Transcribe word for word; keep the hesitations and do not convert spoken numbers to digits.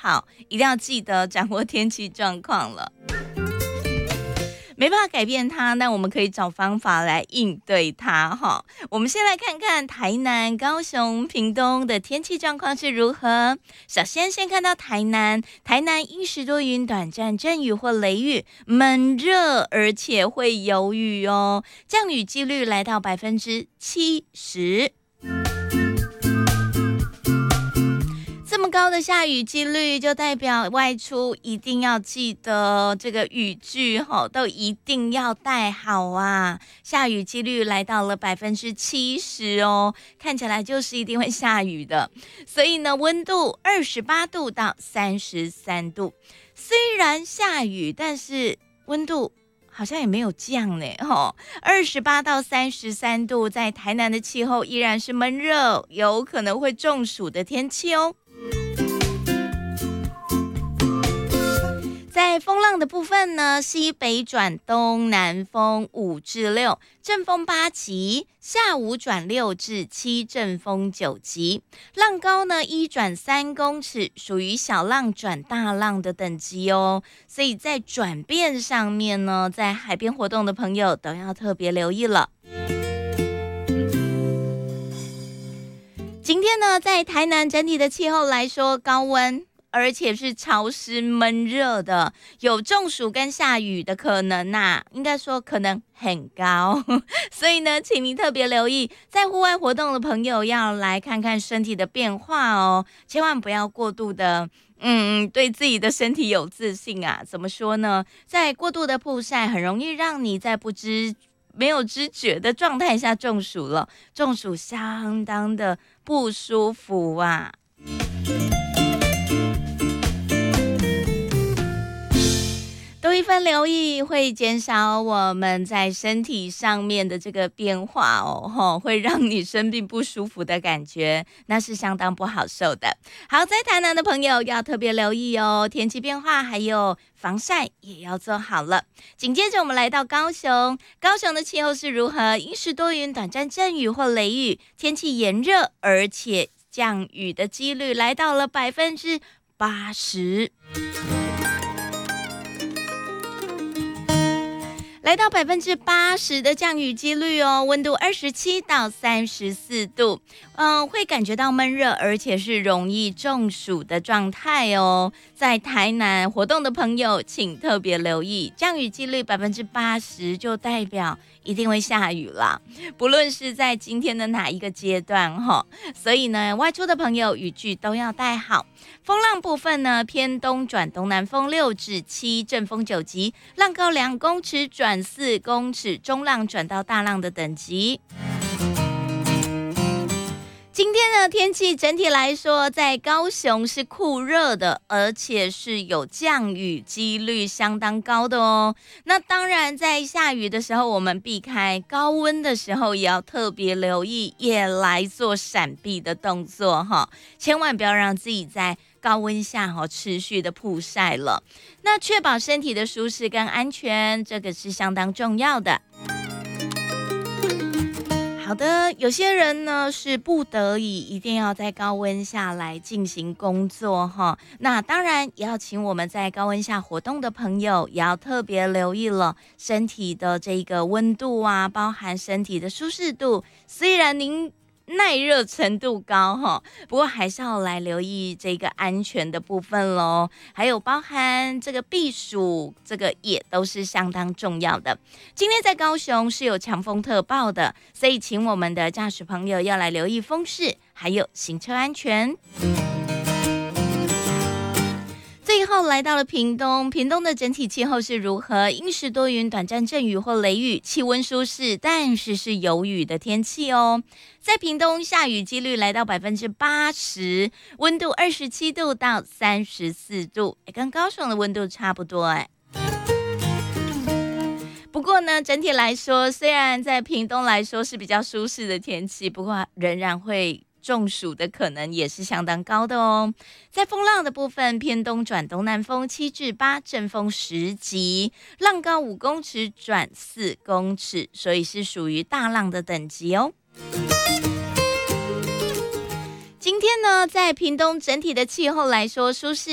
好，一定要记得掌握天气状况了。没办法改变它，那我们可以找方法来应对它哈。我们先来看看台南、高雄、屏东的天气状况是如何。首先，先看到台南，台南阴时多云，短暂阵雨或雷雨，闷热，而且会有雨哦，降雨几率来到百分之七十。这么高的下雨几率，就代表外出一定要记得这个雨具吼，都一定要带好啊！下雨几率来到了百分之七十哦，看起来就是一定会下雨的。所以呢，温度二十八度到三十三度，虽然下雨，但是温度好像也没有降呢，吼，二十八到三十三度，在台南的气候依然是闷热，有可能会中暑的天气哦。在风浪的部分呢，西北转东南风五至六，阵风八级，下午转六至七，阵风九级，浪高呢一转三公尺，属于小浪转大浪的等级哦。所以在转变上面呢，在海边活动的朋友都要特别留意了。今天呢，在台南整体的气候来说，高温，而且是潮湿闷热的，有中暑跟下雨的可能啊，应该说可能很高。所以呢，请您特别留意，在户外活动的朋友要来看看身体的变化哦，千万不要过度的嗯，对自己的身体有自信啊。怎么说呢？在过度的曝晒，很容易让你在不知没有知觉的状态下中暑了，中暑相当的不舒服啊。多一分留意，会减少我们在身体上面的这个变化哦，会让你生病不舒服的感觉，那是相当不好受的。好，在台南的朋友要特别留意哦，天气变化还有防晒也要做好了。紧接着我们来到高雄，高雄的气候是如何？阴时多云，短暂阵雨或雷雨，天气炎热，而且降雨的几率来到了百分之八十。来到百分之八十的降雨几率哦，温度二十七到三十四度，嗯、呃，会感觉到闷热，而且是容易中暑的状态哦。在台南活动的朋友，请特别留意，降雨几率百分之八十，就代表一定会下雨啦。不论是在今天的哪一个阶段哈，所以呢，外出的朋友雨具都要带好。风浪部分呢，偏东转东南风六至七，阵风九级，浪高两公尺转四公尺，中浪转到大浪的等级。今天的天气整体来说，在高雄是酷热的，而且是有降雨几率相当高的哦。那当然，在下雨的时候，我们避开；高温的时候，也要特别留意，也来做闪避的动作哈，千万不要让自己在高温下哈持续的曝晒了。那确保身体的舒适跟安全，这个是相当重要的。好的，有些人呢是不得已一定要在高温下来进行工作哈，那当然也要请我们在高温下活动的朋友也要特别留意了身体的这个温度啊，包含身体的舒适度，虽然您耐热程度高哈，不过还是要来留意这个安全的部分咯，还有包含这个避暑，这个也都是相当重要的。今天在高雄是有强风特报的，所以请我们的驾驶朋友要来留意风势，还有行车安全。最后来到了屏东，屏东的整体气候是如何？阴时多云，短暂阵雨或雷雨，气温舒适，但是是有雨的天气哦。在屏东下雨几率来到百分之八十，温度二十七度到三十四度，跟高雄的温度差不多哎。不过呢，整体来说，虽然在屏东来说是比较舒适的天气，不过仍然会中暑的可能也是相当高的哦。在风浪的部分，偏东转东南风七至八，阵风十级，浪高五公尺转四公尺，所以是属于大浪的等级哦。今天呢，在屏东整体的气候来说，舒适